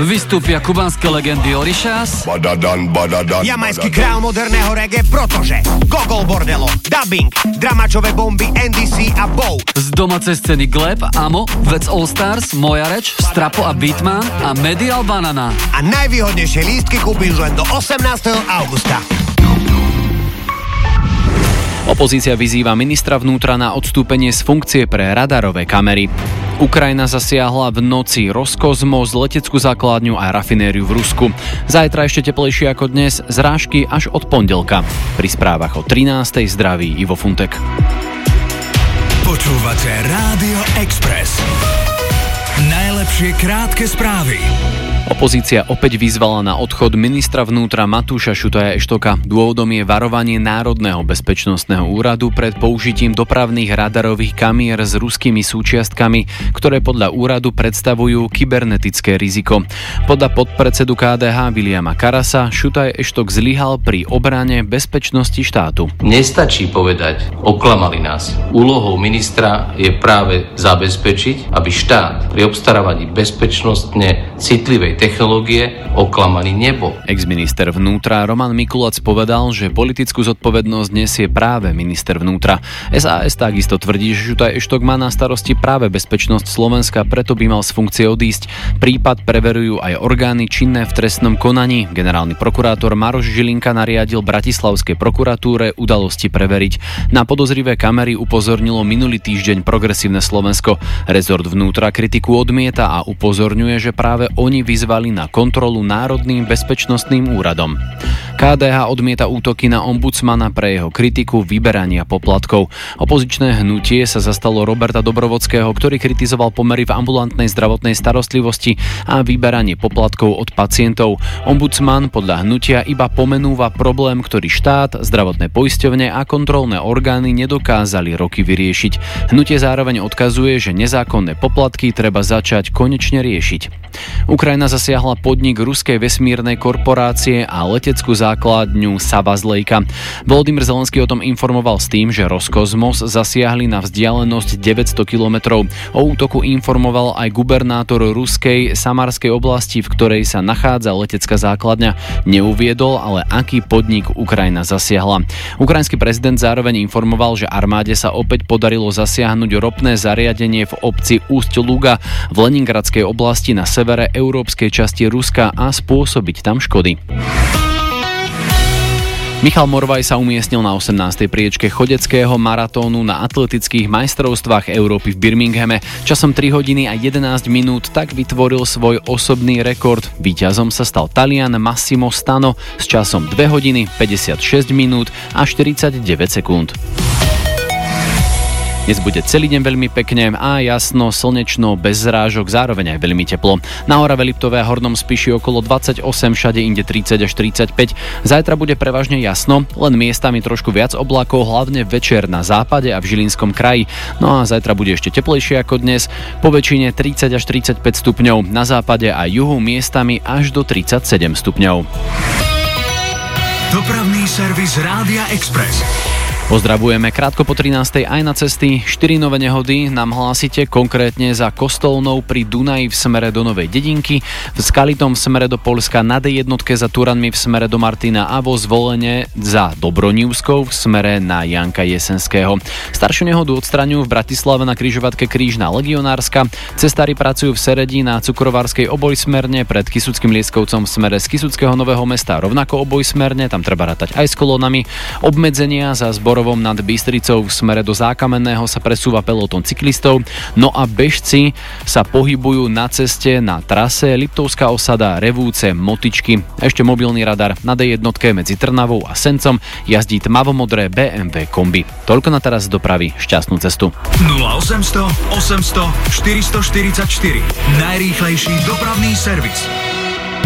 Vystúpia kubanské legendy Orishas, jamajský král moderného reggae, Protože, Gogol Bordello, Dubbing, dramačové bomby NDC a Bow. z domácej scény Gleb, Amo, Vec All Stars, Moja reč, Strapo a Beatman a Medial Banana. A najvýhodnejšie lístky kúpiš len do 18. augusta. Opozícia vyzýva ministra vnútra na odstúpenie z funkcie pre radarové kamery. Ukrajina zasiahla v noci Roskosmos, leteckú základňu a rafinériu v Rusku. Zajtra ešte teplejšie ako dnes, zrážky až od pondelka. Pri správach o 13. zdraví Ivo Funtek. Počúvate Rádio Express. Najlepšie krátke správy. Opozícia opäť vyzvala na odchod ministra vnútra Matúša Šutaja Eštoka. Dôvodom je varovanie Národného bezpečnostného úradu pred použitím dopravných radarových kamier s ruskými súčiastkami, ktoré podľa úradu predstavujú kybernetické riziko. Podľa podpredsedu KDH Viliama Karasa Šutaj Eštok zlyhal pri obrane bezpečnosti štátu. Nestačí povedať, oklamali nás. Úlohou ministra je práve zabezpečiť, aby štát pri obstarávaní bezpečnostne citlivej technológie oklamaný nebol. Ex-minister vnútra Roman Mikulac povedal, že politickú zodpovednosť nesie práve minister vnútra. SAS takisto tvrdí, že Šutaj Eštok má na starosti práve bezpečnosť Slovenska, preto by mal z funkcie odísť. Prípad preverujú aj orgány činné v trestnom konaní. Generálny prokurátor Maroš Žilinka nariadil bratislavskej prokuratúre udalosti preveriť. Na podozrivé kamery upozornilo minulý týždeň Progresívne Slovensko. Rezort vnútra kritiku odmieta a upozorňuje, že práve oni vyzvali na kontrolu Národným bezpečnostným úradom. KDH odmieta útoky na ombudsmana pre jeho kritiku vyberania poplatkov. Opozičné hnutie sa zastalo Roberta Dobrovodského, ktorý kritizoval pomery v ambulantnej zdravotnej starostlivosti a vyberanie poplatkov od pacientov. Ombudsman podľa hnutia iba pomenúva problém, ktorý štát, zdravotné poisťovne a kontrolné orgány nedokázali roky vyriešiť. Hnutie zároveň odkazuje, že nezákonné poplatky treba začať konečne riešiť. Ukrajina zasiahla podnik ruskej vesmírnej korporácie a leteckú základňu Savazlejka. Volodymyr Zelenský o tom informoval s tým, že Roskosmos zasiahli na vzdialenosť 900 kilometrov. O útoku informoval aj gubernátor ruskej Samarskej oblasti, v ktorej sa nachádza letecká základňa. Neuviedol, ale aký podnik Ukrajina zasiahla. Ukrajinský prezident zároveň informoval, že armáde sa opäť podarilo zasiahnuť ropné zariadenie v obci Úsť-Luga v Leningradskej oblasti na severe európskej časti Ruska a spôsobiť tam škody. Michal Morvaj sa umiestnil na 18. priečke chodeckého maratónu na atletických majstrovstvách Európy v Birminghame. Časom 3 hodiny a 11 minút tak vytvoril svoj osobný rekord. Víťazom sa stal Talian Massimo Stano s časom 2 hodiny, 56 minút a 49 sekúnd. Dnes bude celý deň veľmi pekne a jasno, slnečno, bez zrážok, zároveň aj veľmi teplo. Na Orave, Liptove a Hornom Spiši okolo 28, všade inde 30 až 35. Zajtra bude prevažne jasno, len miestami trošku viac oblákov, hlavne večer na západe a v Žilinskom kraji. No a zajtra bude ešte teplejšie ako dnes, po väčšine 30 až 35 stupňov, na západe a juhu miestami až do 37 stupňov. Dopravný servis Rádia Express. Pozdravujeme krátko po 13. aj na cesty. 4 nové nehody nám hlásite, konkrétne za Kostolnou pri Dunaji v smere do Novej Dedinky, v Skalitom v smere do Poľska, na D1 za Turanmi v smere do Martina a vo Zvolene za Dobronívskou v smere na Janka Jesenského. Staršiu nehodu odstraňujú v Bratislave na križovatke Krížna Legionárska. Cestári pracujú v Seredi na Cukrovarskej obojsmerne, pred Kysuckým Lieskovcom v smere z Kysuckého Nového Mesta rovnako obojsmerne, tam treba rátať aj s kolónami. Obmedzenia za Zborovom nad Bystricou v smere do Zákamenného sa presúva peloton cyklistov, no a bežci sa pohybujú na ceste na trase Liptovská osada, Revúce, Motičky. Ešte mobilný radar na D1 medzi Trnavou a Sencom jazdí tmavomodré BMW kombi. Toľko na teraz z dopravy, šťastnú cestu. 0800 800 444 najrýchlejší dopravný servis.